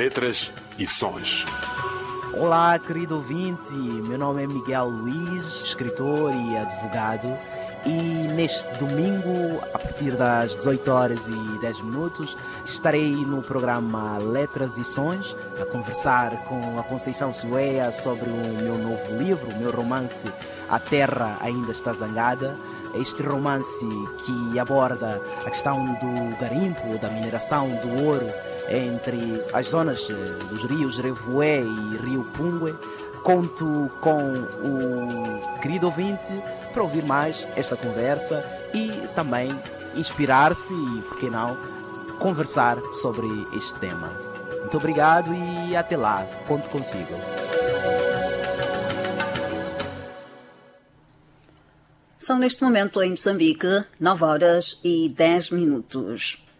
letras e sons. Olá, querido ouvinte, meu nome é Miguel Luiz, escritor e advogado, e neste domingo, a partir das 18h10, estarei no programa Letras e Sons, a conversar com a Conceição Sueia sobre o meu novo livro, o meu romance A Terra Ainda Está Zangada. Este romance que aborda a questão do garimpo, da mineração do ouro entre as zonas dos rios Revoé e Rio Pungue. Conto com o querido ouvinte para ouvir mais esta conversa e também inspirar-se e, por que não, conversar sobre este tema. Muito obrigado e até lá. Conto consigo. São neste momento em Moçambique 9h10.